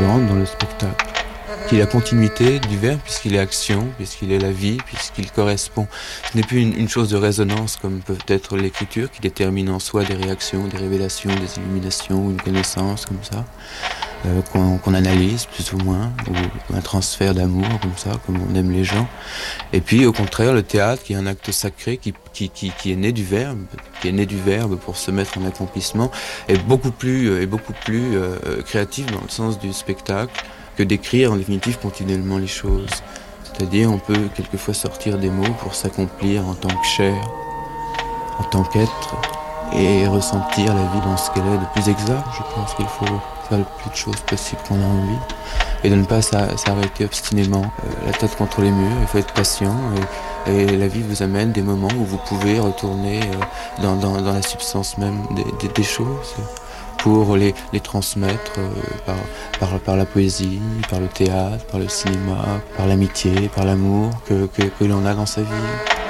vivante dans le spectacle, qui est la continuité du verbe puisqu'il est action, puisqu'il est la vie, puisqu'il correspond. Ce n'est plus une chose de résonance comme peut être l'écriture qui détermine en soi des réactions, des révélations, des illuminations, une connaissance comme ça, qu'on analyse plus ou moins, ou un transfert d'amour comme ça, comme on aime les gens. Et puis au contraire, le théâtre qui est un acte sacré qui est né du verbe, pour se mettre en accomplissement, est beaucoup plus créatif dans le sens du spectacle que d'écrire en définitive continuellement les choses. C'est-à-dire on peut quelquefois sortir des mots pour s'accomplir en tant que chair, en tant qu'être, et ressentir la vie dans ce qu'elle est de plus exact. Je pense qu'il faut faire le plus de choses possible qu'on a envie et de ne pas s'arrêter obstinément la tête contre les murs. Il faut être patient et la vie vous amène des moments où vous pouvez retourner dans la substance même des choses pour les transmettre par la poésie, par le théâtre, par le cinéma, par l'amitié, par l'amour que l'on a dans sa vie.